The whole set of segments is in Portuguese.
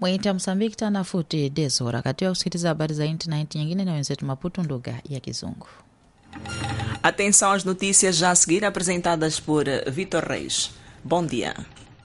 Mwita Msambiki tana futi dezora katika kusikiliza habari za internet nyingine na wenzetu Maputo lugha ya Kizungu. Atenção às notícias já a seguir apresentadas por Vitor Reis. Bom dia.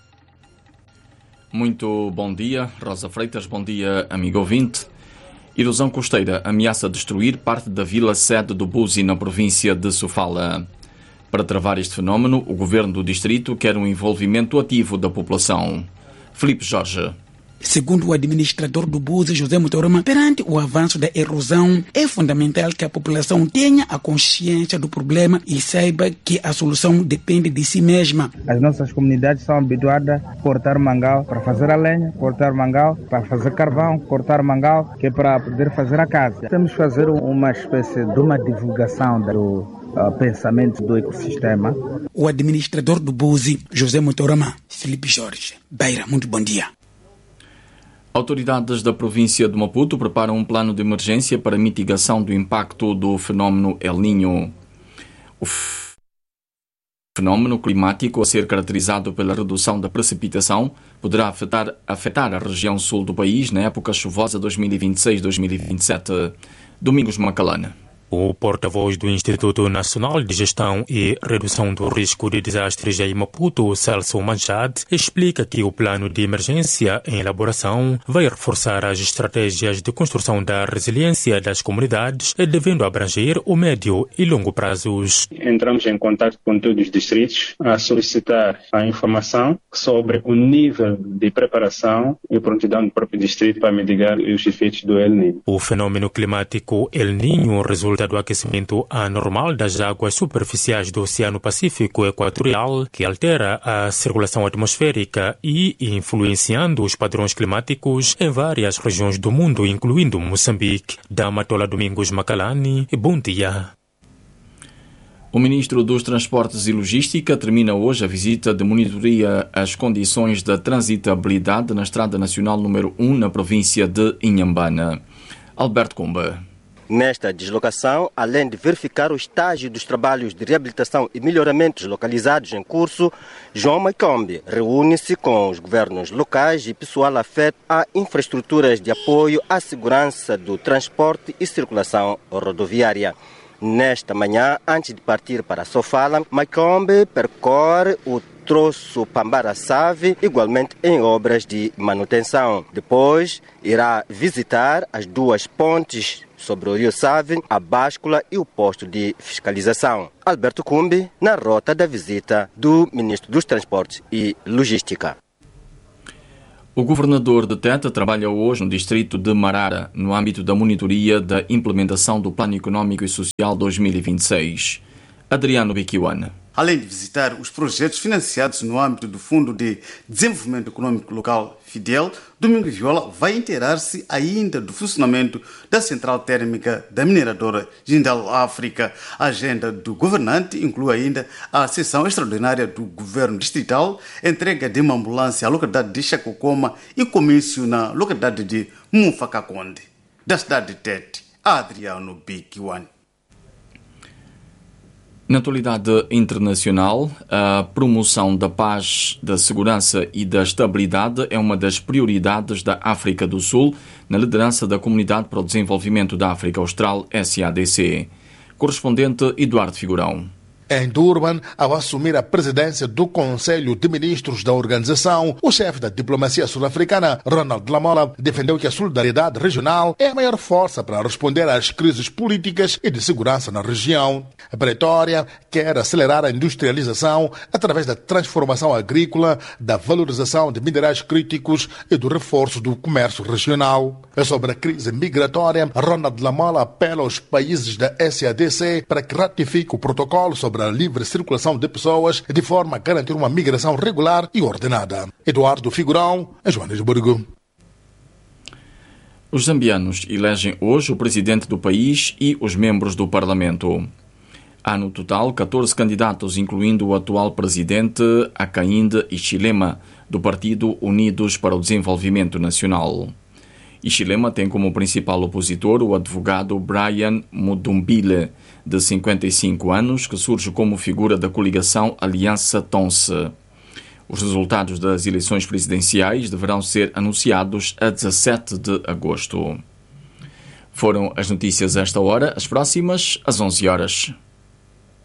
Muito bom dia, Rosa Freitas. Bom dia, amigo ouvinte. Erosão costeira ameaça destruir parte da vila sede do Buzi, na província de Sofala. Para travar este fenómeno, o governo do distrito quer um envolvimento ativo da população. Filipe Jorge. Segundo o administrador do Buzi, José Mutorama, perante o avanço da erosão, é fundamental que a população tenha a consciência do problema e saiba que a solução depende de si mesma. As nossas comunidades são habituadas a cortar mangal para fazer a lenha, cortar mangal para fazer carvão, cortar mangal que é para poder fazer a casa. Temos que fazer uma espécie de uma divulgação do pensamento do ecossistema. O administrador do Buzi, José Mutorama, Filipe Jorge. Beira, muito bom dia. Autoridades da província de Maputo preparam um plano de emergência para mitigação do impacto do fenómeno El Niño. O fenómeno climático, a ser caracterizado pela redução da precipitação, poderá afetar a região sul do país na época chuvosa 2026-2027. Domingos Macalana. O porta-voz do Instituto Nacional de Gestão e Redução do Risco de Desastres em Maputo, Celso Manchad, explica que o plano de emergência em elaboração vai reforçar as estratégias de construção da resiliência das comunidades, devendo abranger o médio e longo prazos. Entramos em contato com todos os distritos a solicitar a informação sobre o nível de preparação e prontidão do próprio distrito para mitigar os efeitos do El Niño. O fenômeno climático El Niño resulta do aquecimento anormal das águas superficiais do Oceano Pacífico Equatorial, que altera a circulação atmosférica e influenciando os padrões climáticos em várias regiões do mundo, incluindo Moçambique. Damatola Domingos Macalani, bom dia. O ministro dos Transportes e Logística termina hoje a visita de monitoria às condições da transitabilidade na Estrada Nacional número 1 na província de Inhambane. Alberto Kumba. Nesta deslocação, além de verificar o estágio dos trabalhos de reabilitação e melhoramentos localizados em curso, João Maikombe reúne-se com os governos locais e pessoal afeto a infraestruturas de apoio à segurança do transporte e circulação rodoviária. Nesta manhã, antes de partir para Sofala, Maikombe percorre o troço Pambara-Save, igualmente em obras de manutenção. Depois, irá visitar as duas pontes sobre o Rio Save, a báscula e o posto de fiscalização. Alberto Kumbi, na rota da visita do Ministro dos Transportes e Logística. O governador de Teta trabalha hoje no distrito de Marara, no âmbito da monitoria da implementação do Plano Económico e Social 2026. Adriano Biquiwana. Além de visitar os projetos financiados no âmbito do Fundo de Desenvolvimento Econômico Local FIDEL, Domingo Viola vai inteirar-se ainda do funcionamento da central térmica da mineradora Jindal África. A agenda do governante inclui ainda a sessão extraordinária do governo distrital, entrega de uma ambulância à localidade de Chacocoma e comício na localidade de Mufacaconde. Da cidade de Tete, Adriano Biquiwane. Na atualidade internacional, a promoção da paz, da segurança e da estabilidade é uma das prioridades da África do Sul na liderança da Comunidade para o Desenvolvimento da África Austral, SADC. Correspondente Eduardo Figurão. Em Durban, ao assumir a presidência do Conselho de Ministros da organização, o chefe da diplomacia sul-africana, Ronald Lamola, defendeu que a solidariedade regional é a maior força para responder às crises políticas e de segurança na região. A Pretória quer acelerar a industrialização através da transformação agrícola, da valorização de minerais críticos e do reforço do comércio regional. Sobre a crise migratória, Ronald Lamola apela aos países da SADC para que ratifiquem o protocolo sobre a livre circulação de pessoas de forma a garantir uma migração regular e ordenada. Eduardo Figurão, em Joanesburgo. Os zambianos elegem hoje o presidente do país e os membros do parlamento. Há no total 14 candidatos, incluindo o atual presidente Hakainde Hichilema, do Partido Unidos para o Desenvolvimento Nacional. Hichilema tem como principal opositor o advogado Brian Mudumbile, de 55 anos, que surge como figura da coligação Aliança Tonse. Os resultados das eleições presidenciais deverão ser anunciados a 17 de agosto. Foram as notícias a esta hora, as próximas às 11 horas.